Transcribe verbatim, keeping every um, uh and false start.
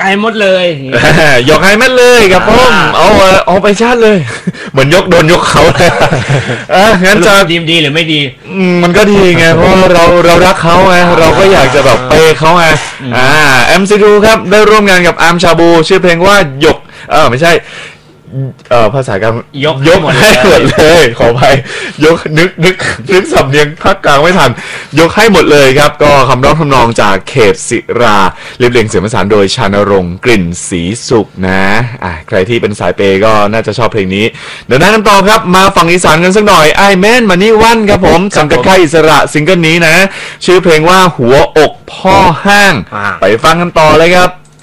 ให้หมดเลยยกให้แม่เลยครับผมเอาเอาไปชาติเลยเหมือนยกโดนยกเขาเลยอ่ะงั้นจะดีดีหรือไม่ดีมันก็ดีไงเพราะเราเรารักเขาไงเราก็อยากจะแบบเปย์เขาไงอ่า เอ็ม ซี ทู ครับได้ร่วมงานกับอาร์มชาบูชื่อเพลงว่าหยกเออไม่ใช่เอ่อภาษากลางยกยกให้หมดเลยขออภัยยกนึกนึกนึกสำเนียงภาคกลางไม่ทันยกให้หมดเลยครับก็คำร้องทำนองจากเขตศิราเรียบเรียงเสียงประสานโดยชานรงค์กลิ่นศรีสุขนะอ่ะใครที่เป็นสายเปย์ก็น่าจะชอบเพลงนี้เดี๋ยวนั้นต่อครับมาฝั่งอีสานกันสักหน่อยไอแมนมานี่วันครับผมสังกัดค่ายอิสระซิงเกิลนี้นะชื่อเพลงว่าหัวอกพ่อห้างไปฟังกันต่อเลยครับ